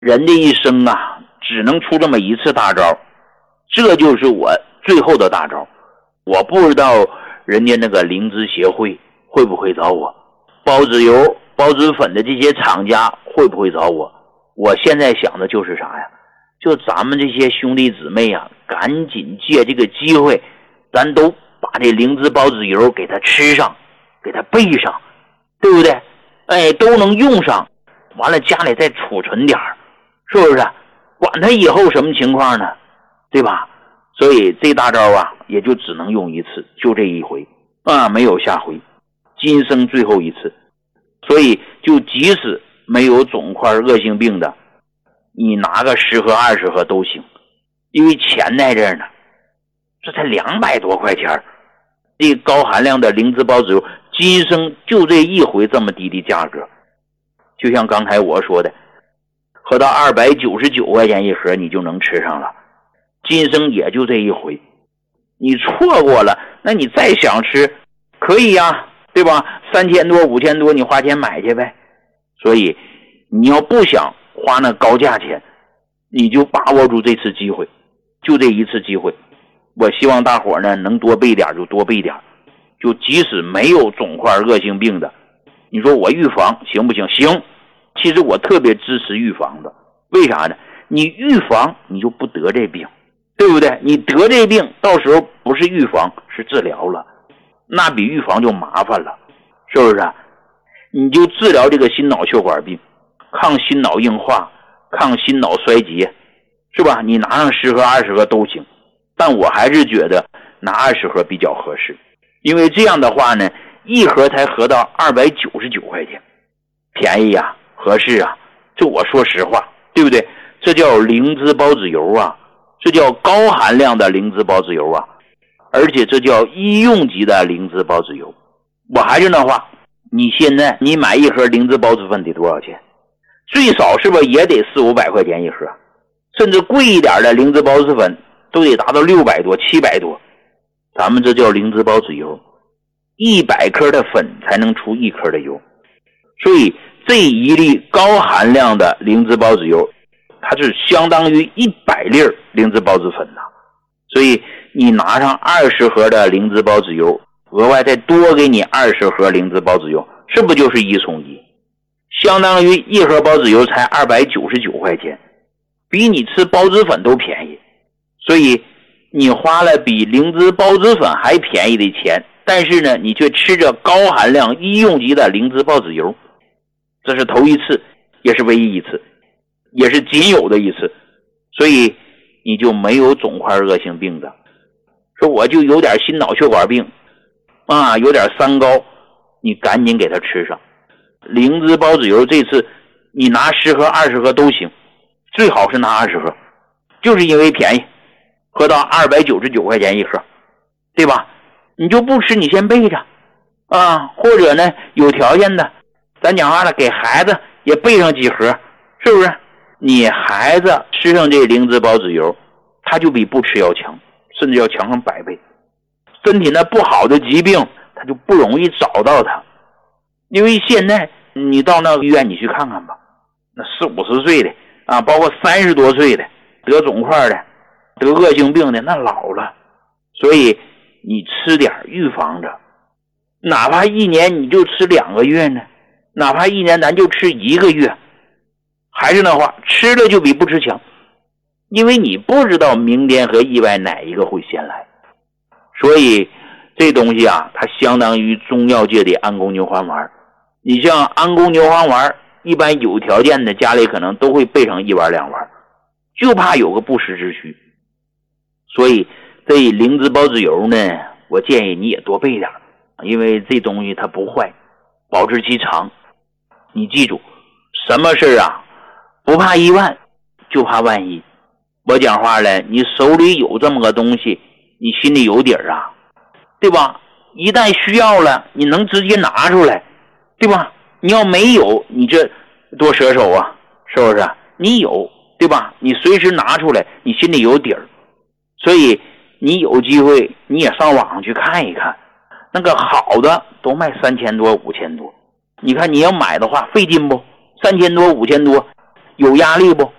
人的一生啊，只能出这么一次大招，这就是我最后的大招。我不知道人家那个灵芝协会会不会找我，包子油、包子粉的这些厂家会不会找我。我现在想的就是啥呀，就咱们这些兄弟姊妹啊，赶紧借这个机会，咱都把这灵芝包子油给它吃上，给它备上，对不对？哎，都能用上，完了家里再储存点，是不是？管它以后什么情况呢，对吧？所以这大招啊，也就只能用一次，就这一回啊，没有下回，今生最后一次。所以就即使没有肿块恶性病的，你拿个10盒20盒都行，因为钱在这儿呢，这才200多块钱，这高含量的灵芝包子油今生就这一回这么低的价格。就像刚才我说的，喝到299块钱一盒你就能吃上了，今生也就这一回。你错过了，那你再想吃可以呀，对吧？3000多5000多你花钱买去呗。所以你要不想花那高价钱，你就把握住这次机会，就这一次机会。我希望大伙呢能多备点就多备点，就即使没有肿块恶性病的，你说我预防行不行？行。其实我特别支持预防的，为啥呢？你预防你就不得这病，对不对？你得这病到时候不是预防是治疗了，那比预防就麻烦了，是不是？你就治疗这个心脑血管病，抗心脑硬化，抗心脑衰竭，是吧？你拿上10盒20盒都行，但我还是觉得拿20盒比较合适，因为这样的话呢，一盒才合到299块钱，便宜啊，合适啊，这我说实话，对不对？这叫灵芝包子油啊，这叫高含量的灵芝包子油啊，而且这叫医用级的灵芝包子油。我还是那话，你现在你买一盒灵芝包子粉得多少钱？最少是不是也得400-500块钱一盒？甚至贵一点的灵芝包子粉都得达到600多700多。咱们这叫灵芝包子油，100克的粉才能出1克的油。所以这一粒高含量的灵芝包子油，它是相当于100粒灵芝包子粉的。所以你拿上20盒的灵芝包子油，额外再多给你20盒灵芝包子油，是不是就是1送1？相当于一盒包子油才299块钱，比你吃包子粉都便宜。所以你花了比灵芝包子粉还便宜的钱，但是呢你却吃着高含量医用级的灵芝包子油，这是头一次，也是唯一一次，也是仅有的一次。所以你就没有肿块恶性病的，说我就有点心脑血管病啊，有点三高，你赶紧给它吃上灵芝包子油。这次你拿10盒20盒都行，最好是拿20盒，就是因为便宜，喝到299块钱一盒，对吧？你就不吃你先备着啊，或者呢有条件的，咱讲话了，给孩子也备上几盒，是不是？你孩子吃上这灵芝包子油，他就比不吃要强，甚至要强上100倍。身体那不好的疾病他就不容易找到他。因为现在你到那个医院你去看看吧，那40、50岁的啊，包括30多岁的得肿块的，得恶性病的，那老了。所以你吃点预防着，哪怕1年你就吃2个月呢，哪怕1年咱就吃1个月。还是那话，吃了就比不吃强，因为你不知道明天和意外哪一个会先来。所以这东西啊，它相当于中药界的安宫牛黄丸。你像安宫牛黄丸，一般有条件的家里可能都会备上1丸2丸，就怕有个不时之需。所以这灵芝包子油呢，我建议你也多备点，因为这东西它不坏，保质期长。你记住，什么事啊，不怕意外，就怕万一。我讲话了，你手里有这么个东西，你心里有底儿啊，对吧？一旦需要了，你能直接拿出来，对吧？你要没有，你这多舍手啊，是不是？你有，对吧？你随时拿出来，你心里有底儿。所以你有机会你也上网上去看一看，那个好的都卖3000多5000多，你看你要买的话费劲不？3000多5000多， 有压力不？